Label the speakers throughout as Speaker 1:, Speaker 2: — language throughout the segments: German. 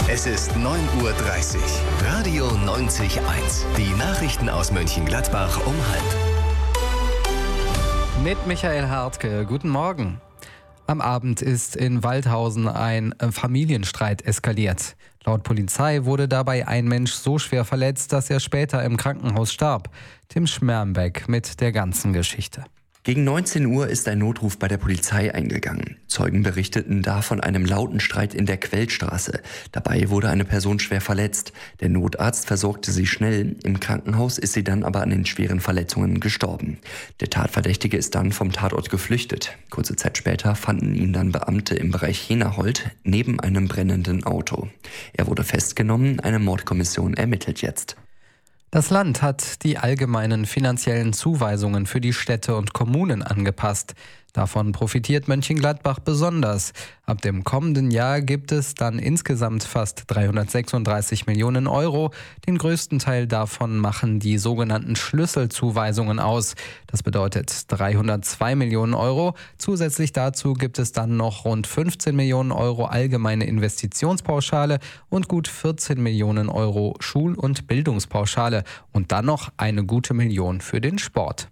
Speaker 1: Es ist 9:30 Uhr. Radio 90.1. Die Nachrichten aus Mönchengladbach um 12:30.
Speaker 2: Mit Michael Hartke. Guten Morgen. Am Abend ist in Waldhausen ein Familienstreit eskaliert. Laut Polizei wurde dabei ein Mensch so schwer verletzt, dass er später im Krankenhaus starb. Tim Schmermbeck mit der ganzen Geschichte.
Speaker 3: Gegen 19 Uhr ist ein Notruf bei der Polizei eingegangen. Zeugen berichteten da von einem lauten Streit in der Quellstraße. Dabei wurde eine Person schwer verletzt. Der Notarzt versorgte sie schnell. Im Krankenhaus ist sie dann aber an den schweren Verletzungen gestorben. Der Tatverdächtige ist dann vom Tatort geflüchtet. Kurze Zeit später fanden ihn dann Beamte im Bereich Henahold neben einem brennenden Auto. Er wurde festgenommen. Eine Mordkommission ermittelt jetzt.
Speaker 2: Das Land hat die allgemeinen finanziellen Zuweisungen für die Städte und Kommunen angepasst. Davon profitiert Mönchengladbach besonders. Ab dem kommenden Jahr gibt es dann insgesamt fast 336 Millionen Euro. Den größten Teil davon machen die sogenannten Schlüsselzuweisungen aus. Das bedeutet 302 Millionen Euro. Zusätzlich dazu gibt es dann noch rund 15 Millionen Euro allgemeine Investitionspauschale und gut 14 Millionen Euro Schul- und Bildungspauschale. Und dann noch eine gute Million für den Sport.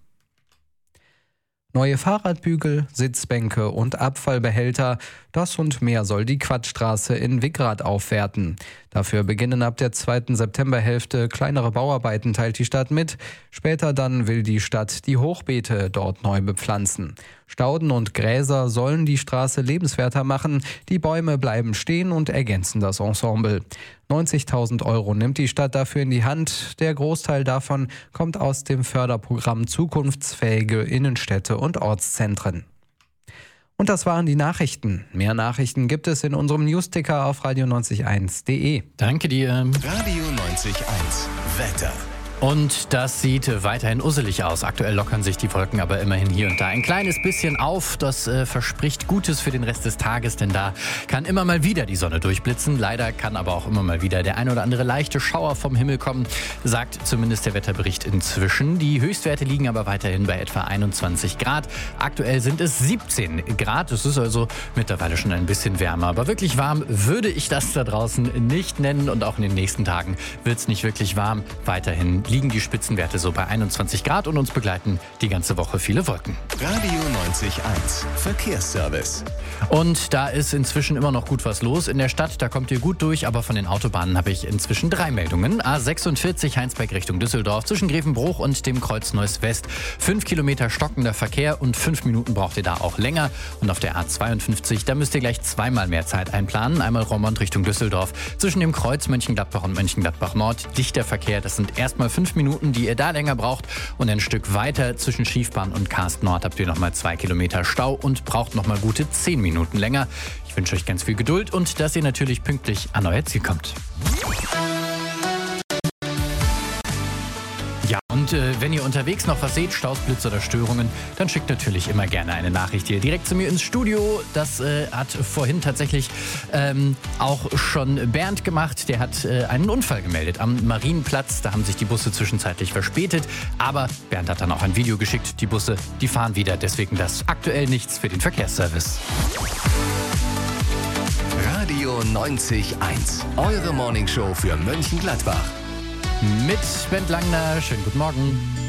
Speaker 2: Neue Fahrradbügel, Sitzbänke und Abfallbehälter, das und mehr soll die Quadstraße in Wickrath aufwerten. Dafür beginnen ab der 2. Septemberhälfte kleinere Bauarbeiten, teilt die Stadt mit. Später dann will die Stadt die Hochbeete dort neu bepflanzen. Stauden und Gräser sollen die Straße lebenswerter machen. Die Bäume bleiben stehen und ergänzen das Ensemble. 90.000 Euro nimmt die Stadt dafür in die Hand. Der Großteil davon kommt aus dem Förderprogramm Zukunftsfähige Innenstädte und Ortszentren. Und das waren die Nachrichten. Mehr Nachrichten gibt es in unserem Newsticker auf radio901.de.
Speaker 4: Danke dir.
Speaker 1: Radio 90.1. Wetter.
Speaker 4: Und das sieht weiterhin usselig aus. Aktuell lockern sich die Wolken aber immerhin hier und da ein kleines bisschen auf. Das verspricht Gutes für den Rest des Tages, denn da kann immer mal wieder die Sonne durchblitzen. Leider kann aber auch immer mal wieder der ein oder andere leichte Schauer vom Himmel kommen, sagt zumindest der Wetterbericht inzwischen. Die Höchstwerte liegen aber weiterhin bei etwa 21 Grad. Aktuell sind es 17 Grad. Das ist also mittlerweile schon ein bisschen wärmer. Aber wirklich warm würde ich das da draußen nicht nennen. Und auch in den nächsten Tagen wird es nicht wirklich warm. Weiterhin liegen die Spitzenwerte so bei 21 Grad und uns begleiten die ganze Woche viele Wolken.
Speaker 1: Radio 90.1. Verkehrsservice.
Speaker 4: Und da ist inzwischen immer noch gut was los in der Stadt. Da kommt ihr gut durch, aber von den Autobahnen habe ich inzwischen 3 Meldungen. A46 Heinsberg Richtung Düsseldorf zwischen Grevenbruch und dem Kreuz Neuss West. 5 Kilometer stockender Verkehr und 5 Minuten braucht ihr da auch länger. Und auf der A52, da müsst ihr gleich zweimal mehr Zeit einplanen. Einmal Roermond Richtung Düsseldorf. Zwischen dem Kreuz Mönchengladbach und Mönchengladbach Nord dichter Verkehr. Das sind erstmal 5 Minuten, die ihr da länger braucht. Und ein Stück weiter zwischen Schiefbahn und Karst Nord habt ihr nochmal 2 Kilometer Stau und braucht nochmal gute 10 Minuten länger. Ich wünsche euch ganz viel Geduld und dass ihr natürlich pünktlich an euer Ziel kommt. Ja, und wenn ihr unterwegs noch was seht, Staus, Blitze oder Störungen, dann schickt natürlich immer gerne eine Nachricht hier direkt zu mir ins Studio. Das hat vorhin tatsächlich auch schon Bernd gemacht. Der hat einen Unfall gemeldet am Marienplatz. Da haben sich die Busse zwischenzeitlich verspätet. Aber Bernd hat dann auch ein Video geschickt. Die Busse, die fahren wieder. Deswegen das aktuell nichts für den Verkehrsservice.
Speaker 1: Radio 90.1. Eure Morningshow für Mönchengladbach.
Speaker 4: Mit Bent Langner. Schönen guten Morgen.